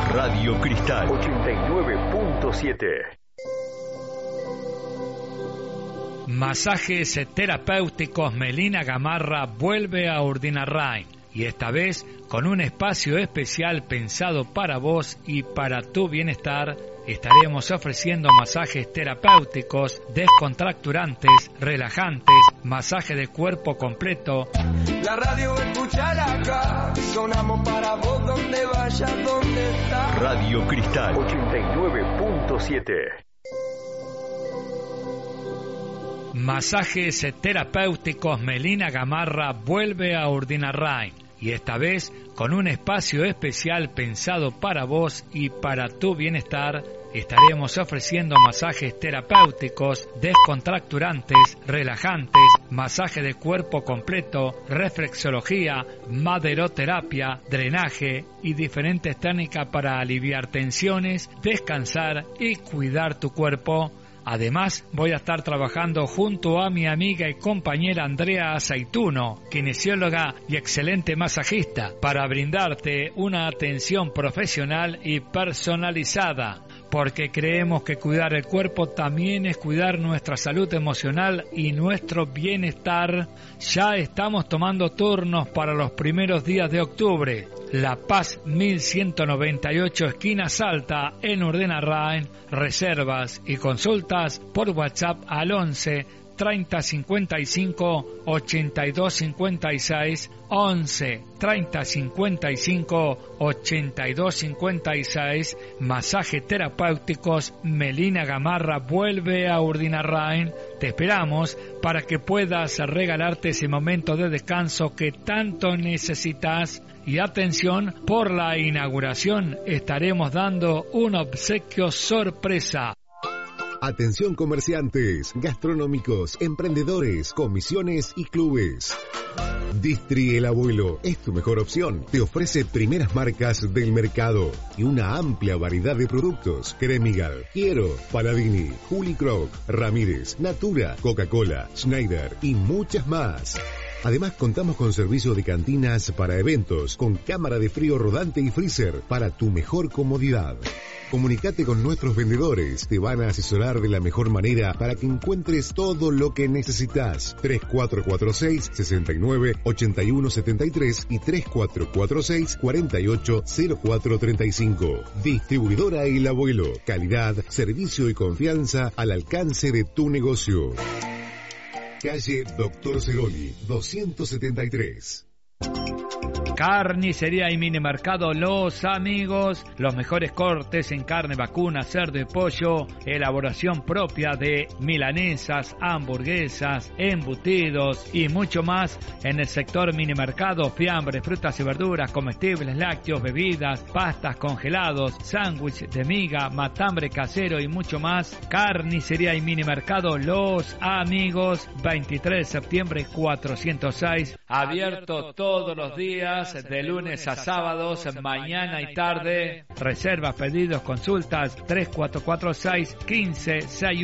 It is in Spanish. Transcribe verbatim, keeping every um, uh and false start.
Radio Cristal ochenta y nueve punto siete. Masajes terapéuticos Melina Gamarra vuelve a Urdinarrain, y esta vez con un espacio especial pensado para vos y para tu bienestar. Estaremos ofreciendo masajes terapéuticos, descontracturantes, relajantes, masaje de cuerpo completo. La radio escuchar acá, sonamos para vos donde vayas, donde estás. Radio Cristal ochenta y nueve punto siete. Masajes terapéuticos Melina Gamarra vuelve a Urdinarrain, y esta vez con un espacio especial pensado para vos y para tu bienestar. Estaremos ofreciendo masajes terapéuticos, descontracturantes, relajantes, masaje de cuerpo completo, reflexología, maderoterapia, drenaje y diferentes técnicas para aliviar tensiones, descansar y cuidar tu cuerpo. Además, voy a estar trabajando junto a mi amiga y compañera Andrea Aceituno, kinesióloga y excelente masajista, para brindarte una atención profesional y personalizada, porque creemos que cuidar el cuerpo también es cuidar nuestra salud emocional y nuestro bienestar. Ya estamos tomando turnos para los primeros días de octubre. La Paz mil ciento noventa y ocho, esquina Salta, en Urdinarrain. Reservas y consultas por WhatsApp al once treinta cincuenta y cinco ochenta y dos cincuenta y seis, once treinta cincuenta y cinco ochenta y dos cincuenta y seis. Masaje terapéuticos Melina Gamarra vuelve a Urdinarrain. Te esperamos para que puedas regalarte ese momento de descanso que tanto necesitas. Y atención, por la inauguración estaremos dando un obsequio sorpresa. Atención comerciantes, gastronómicos, emprendedores, comisiones y clubes. Distri El Abuelo es tu mejor opción. Te ofrece primeras marcas del mercado y una amplia variedad de productos. Cremigal, Quiero, Paladini, Juli Croc, Ramírez, Natura, Coca-Cola, Schneider y muchas más. Además, contamos con servicio de cantinas para eventos, con cámara de frío rodante y freezer para tu mejor comodidad. Comunicate con nuestros vendedores, te van a asesorar de la mejor manera para que encuentres todo lo que necesitas. tres cuatro cuatro seis, seis nueve, ocho uno siete tres y tres cuatro cuatro seis, cuatro ocho cero cuatro tres cinco. Distribuidora El Abuelo, calidad, servicio y confianza al alcance de tu negocio. Calle Doctor Ceroli, doscientos setenta y tres. Carnicería y minimercado Los Amigos, los mejores cortes en carne vacuna, cerdo y pollo, elaboración propia de milanesas, hamburguesas, embutidos y mucho más en el sector minimercado, fiambres, frutas y verduras, comestibles, lácteos, bebidas, pastas, congelados, sándwich de miga, matambre casero y mucho más. Carnicería y minimercado Los Amigos, veintitrés de septiembre cuatrocientos seis, abierto todos los días, de lunes a sábados, mañana y tarde. Reservas, pedidos, consultas, tres cuatro cuatro seis, uno cinco seis